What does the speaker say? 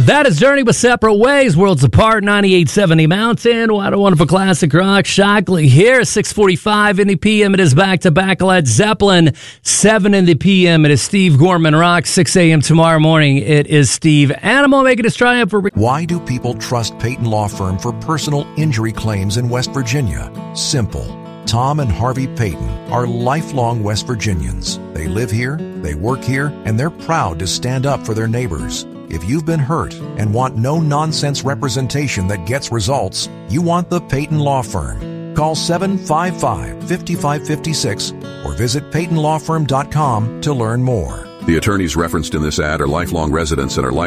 That is Journey with Separate Ways, Worlds Apart, 9870 Mountain. What a wonderful classic rock. Shockley here, 6:45 in the p.m. It is back-to-back Led Zeppelin. 7 in the p.m. It is Steve Gorman Rock. 6 a.m. tomorrow morning. It is Steve Animal making his triumph for... Why do people trust Peyton Law Firm for personal injury claims in West Virginia? Simple. Tom and Harvey Peyton are lifelong West Virginians. They live here, they work here, and they're proud to stand up for their neighbors. If you've been hurt and want no-nonsense representation that gets results, you want the Peyton Law Firm. Call 755-5556 or visit PeytonLawFirm.com to learn more. The attorneys referenced in this ad are lifelong residents and are